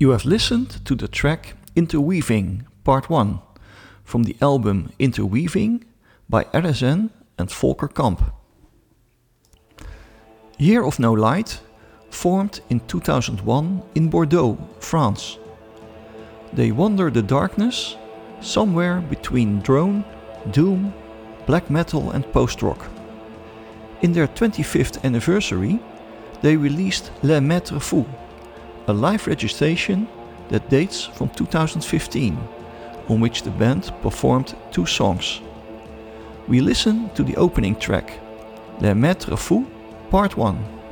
You have listened to the track Interweaving Part 1 from the album Interweaving by RSN and Volker Kamp. Year of No Light formed in 2001 in Bordeaux, France. They wander the darkness somewhere between drone, doom, black metal and post-rock. In their 25th anniversary, they released Les Maîtres Fous, a live registration that dates from 2015, on which the band performed 2 songs. We listen to the opening track, Les Maîtres Fous Part 1.